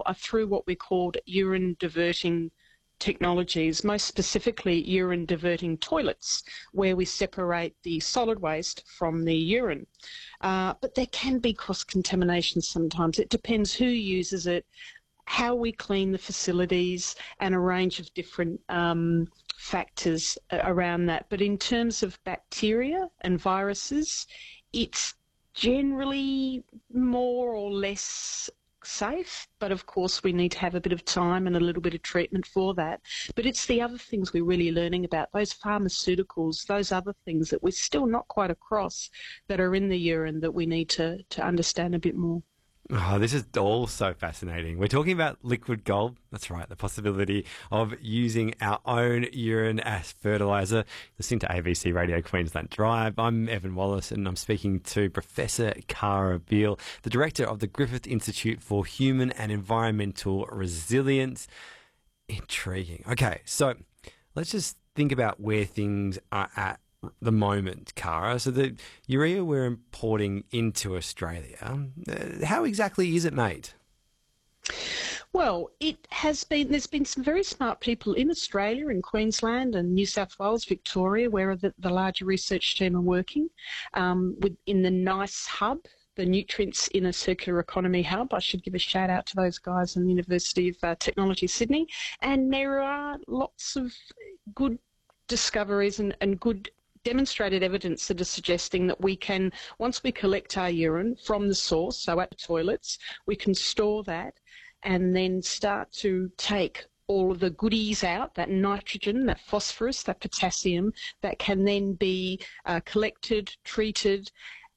are through what we called urine diverting technologies, most specifically urine diverting toilets, where we separate the solid waste from the urine. But there can be cross-contamination sometimes. It depends who uses it, how we clean the facilities, and a range of different factors around that. But in terms of bacteria and viruses, it's generally more or less safe, but of course we need to have a bit of time and a little bit of treatment for that. But it's the other things we're really learning about, those pharmaceuticals, those other things that we're still not quite across that are in the urine that we need to understand a bit more. Oh, this is all so fascinating. We're talking about liquid gold. That's right, the possibility of using our own urine as fertiliser. Listening to ABC Radio Queensland Drive. I'm Evan Wallace and I'm speaking to Professor Kara Beale, the Director of the Griffith Institute for Human and Environmental Resilience. Intriguing. Okay, so let's just think about where things are at the moment, Kara. So the urea we're importing into Australia, how exactly is it made? Well, there's been some very smart people in Australia, in Queensland and New South Wales, Victoria, where the larger research team are working, in the NICE hub, the Nutrients in a Circular Economy hub. I should give a shout out to those guys in the University of Technology, Sydney. And there are lots of good discoveries and good demonstrated evidence that is suggesting that we can, once we collect our urine from the source, so at the toilets, we can store that and then start to take all of the goodies out, that nitrogen, that phosphorus, that potassium, that can then be collected, treated,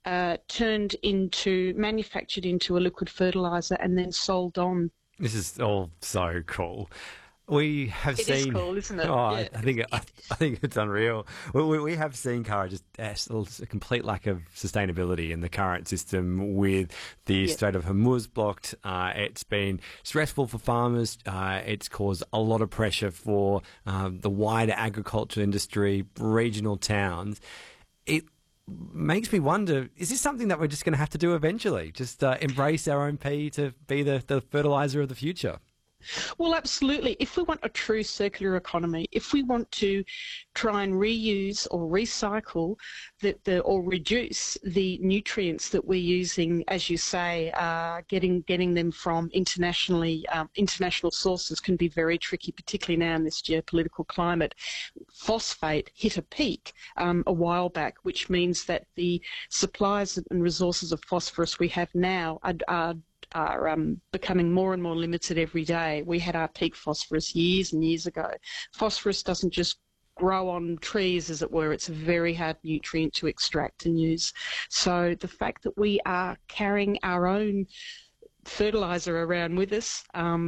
manufactured into a liquid fertiliser and then sold on. This is all so cool. We have seen. It is cool, isn't it? Oh, yeah. I think it's unreal. We have seen, Kara, just a complete lack of sustainability in the current system with the Strait of Hormuz blocked. It's been stressful for farmers. It's caused a lot of pressure for the wider agriculture industry, regional towns. It makes me wonder, is this something that we're just going to have to do eventually? Just embrace our own pee to be the fertiliser of the future? Well, absolutely. If we want a true circular economy, if we want to try and reuse or recycle or reduce the nutrients that we're using, as you say, getting them from international sources can be very tricky, particularly now in this geopolitical climate. Phosphate hit a peak a while back, which means that the supplies and resources of phosphorus we have now are becoming more and more limited every day. We had our peak phosphorus years and years ago. Phosphorus doesn't just grow on trees, as it were. It's a very hard nutrient to extract and use. So the fact that we are carrying our own fertiliser around with us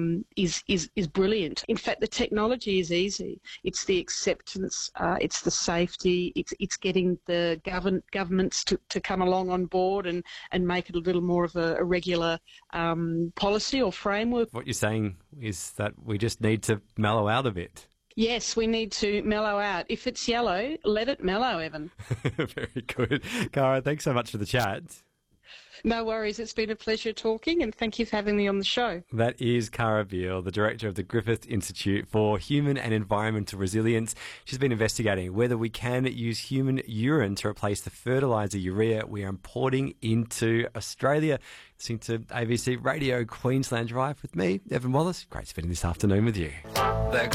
is brilliant. In fact, the technology is easy. It's the acceptance, it's the safety, it's getting the governments to come along on board and make it a little more of a regular policy or framework. What you're saying is that we just need to mellow out a bit. Yes, we need to mellow out. If it's yellow, let it mellow, Evan. Very good. Kara, thanks so much for the chat. No worries. It's been a pleasure talking, and thank you for having me on the show. That is Kara Beale, the Director of the Griffith Institute for Human and Environmental Resilience. She's been investigating whether we can use human urine to replace the fertiliser urea we are importing into Australia. Listening to ABC Radio Queensland Drive with me, Evan Wallace. Great spending this afternoon with you.